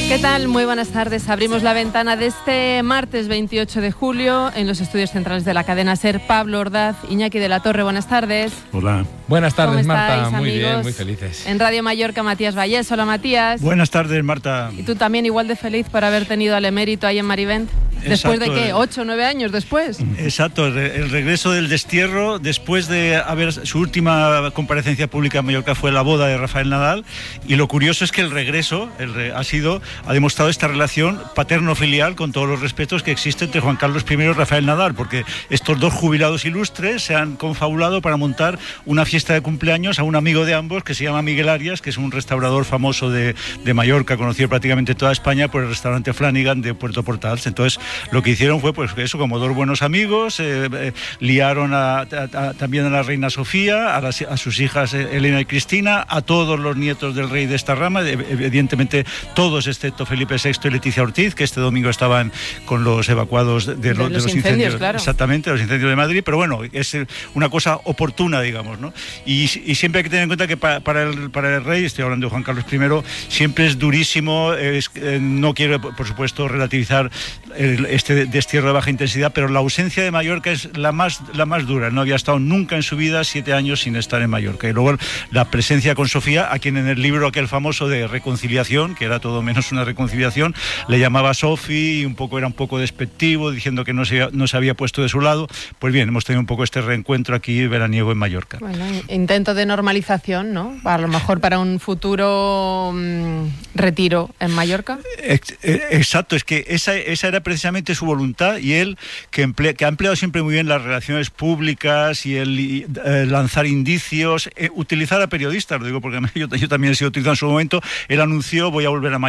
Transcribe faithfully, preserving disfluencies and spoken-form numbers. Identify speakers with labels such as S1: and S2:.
S1: ¿Qué tal? Muy buenas tardes. Abrimos la ventana de este martes veintiocho de julio en los estudios centrales de la cadena SER. Pablo Ordaz, Iñaki de la Torre, buenas tardes.
S2: Hola.
S3: Buenas tardes,
S1: ¿Cómo
S3: Marta.
S1: estáis,
S3: muy
S1: amigos?
S3: bien, muy felices.
S1: En Radio Mallorca, Matías Vallés. Hola, Matías.
S2: Buenas tardes, Marta.
S1: Y tú también igual de feliz por haber tenido al emérito ahí en Marivent. ¿Después
S2: Exacto,
S1: de qué?
S2: eh.
S1: ¿Ocho, nueve años después?
S2: Exacto, el regreso del destierro después de haber... Su última comparecencia pública en Mallorca fue la boda de Rafael Nadal, y lo curioso es que el regreso el re, ha sido ha demostrado esta relación paterno-filial, con todos los respetos que existe entre Juan Carlos primero y Rafael Nadal, porque estos dos jubilados ilustres se han confabulado para montar una fiesta de cumpleaños a un amigo de ambos que se llama Miguel Arias, que es un restaurador famoso de, de Mallorca, conocido prácticamente toda España por el restaurante Flanagan de Puerto Portals. Entonces lo que hicieron fue pues eso, como dos buenos amigos, eh, eh, liaron a, a, a, también a la reina Sofía, a, las, a sus hijas Elena y Cristina, a todos los nietos del rey de esta rama, evidentemente todos excepto Felipe sexto y Leticia Ortiz, que este domingo estaban con los evacuados de, de,
S1: de,
S2: lo,
S1: los,
S2: de los
S1: incendios,
S2: incendios,
S1: claro.
S2: Exactamente, los incendios de Madrid, pero bueno, es una cosa oportuna, digamos, ¿no? Y, y siempre hay que tener en cuenta que para, para, el, para el rey, estoy hablando de Juan Carlos primero, siempre es durísimo, es, eh, no quiero, por supuesto, relativizar el, este destierro de baja intensidad, pero la ausencia de Mallorca es la más, la más dura. No había estado nunca en su vida siete años sin estar en Mallorca. Y luego la presencia con Sofía, a quien en el libro aquel famoso de reconciliación, que era todo menos una reconciliación, le llamaba Sofi, y un poco era un poco despectivo, diciendo que no se, no se había puesto de su lado. Pues bien, hemos tenido un poco este reencuentro aquí veraniego en Mallorca.
S1: Bueno, intento de normalización, ¿no? A lo mejor para un futuro mmm, retiro en Mallorca.
S2: Exacto, es que esa, esa era precisamente su voluntad, y él, que, emplea, que ha empleado siempre muy bien las relaciones públicas y el y, eh, lanzar indicios, eh, utilizar a periodistas, lo digo porque yo, yo también he sido utilizado en su momento. Él anunció: voy a volver a Mallorca